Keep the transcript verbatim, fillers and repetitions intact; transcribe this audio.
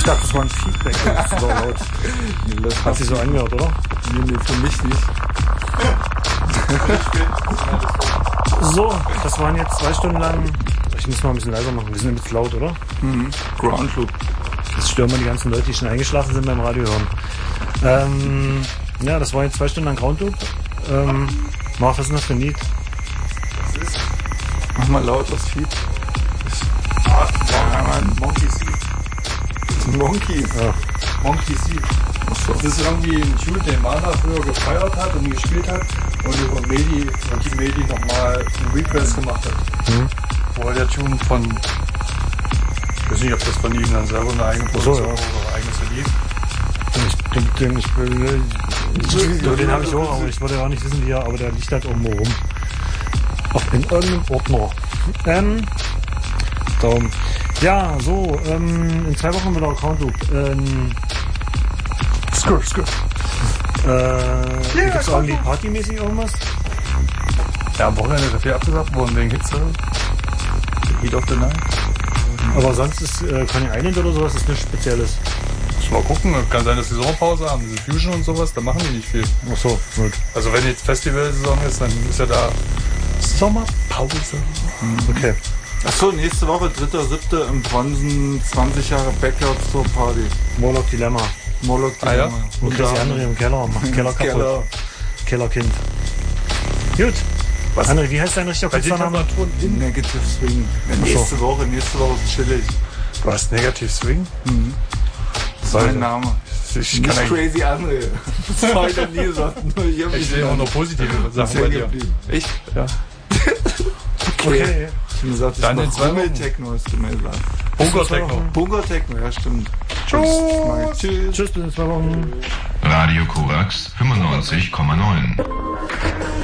dachte, das war ein Feedback. Das ist so laut. Hat sich so angehört, oder? Nee, nee, für mich nicht. So, das waren jetzt zwei Stunden lang. Ich muss mal ein bisschen leiser machen. Wir sind jetzt laut, oder? Mhm. Ground Loop. Das stören wir die ganzen Leute, die schon eingeschlafen sind beim Radio hören. Ähm, ja, das war jetzt zwei Stunden lang Ground Loop. Ähm, Marv, was ist denn das für ein Lied? Was ist? Mach mal laut das Feed. Ah, ja, Monkey Seed. Monkey. Ja. Monkey Seed. Achso. Das ist irgendwie ein Tune, den Mana früher gefeiert hat und gespielt hat und über Medi, über die Medi nochmal einen Request gemacht hat. Mhm. Wo der Tune von, ich weiß nicht, ob das von ihm dann selber eine eigene Produktion so, ja. oder eigenes Lied. Den, den, ich, ich, den, den habe ich auch, aber ich würde ja auch nicht wissen, wie er, aber der liegt halt irgendwo rum. Auf, in irgendeinem Ordner. Ähm, darum. Ja, so, ähm, in zwei Wochen wieder Ground Loop. Ähm, Skur, skur. äh, yeah, gibt's irgendwie partymäßig irgendwas? Ja, am Wochenende ist ja viel abgesagt worden wegen Hitze. Heat of the Night. Aber sonst ist äh, Coney Island oder sowas ist nichts Spezielles. Muss mal gucken, kann sein, dass die Sommerpause haben, diese Fusion und sowas, da machen die nicht viel. Ach so, gut. Also wenn jetzt Festivalsaison ist, dann ist ja da Sommerpause. Okay. Achso, nächste Woche, dritter siebter im Bronzen, zwanzig Jahre Backyard Store Party. Morlock Dilemma. Morlock Ah, ja? Dilemma. Und Chrissy André im Keller, macht Keller kaputt. Keller. Kellerkind. Gut. Was? André, wie heißt dein richtiger Bei den Künstlername? Temperaturen in. Negative Swing. Ja, nächste Woche, nächste Woche ist chillig. Du hast Negative Swing? Mhm. Das ist mein Name. Ich kann Nicht Crazy André. Das war ich noch nie gesagt. Nur hier Ich sehe immer nur positive Sachen bei dir. Echt? Ja. Okay. Ich habe gesagt, ich Dann in mach zwei Wochen. Rummeltechno, hast du mir gesagt. Bunker-Techno. Bunker-Techno, ja stimmt. Tschüss. Tschüss. Tschüss, bis in zwei Wochen. Radio Korax fünfundneunzig Komma neun.